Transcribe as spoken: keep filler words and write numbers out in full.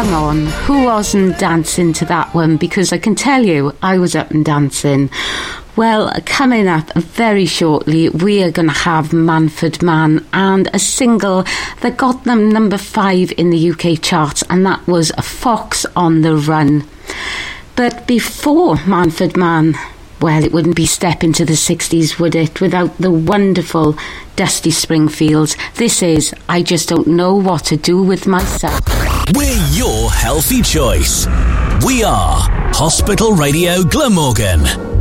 come on, who wasn't dancing to that one? Because I can tell you, I was up and dancing. Well, coming up very shortly, we are going to have Manfred Mann and a single that got them number five in the U K charts, and that was A Fox on the Run. But before Manfred Mann, well, it wouldn't be Step into the sixties, would it, without the wonderful Dusty Springfield. This is I Just Don't Know What to Do with Myself. We're your healthy choice. We are Hospital Radio Glamorgan.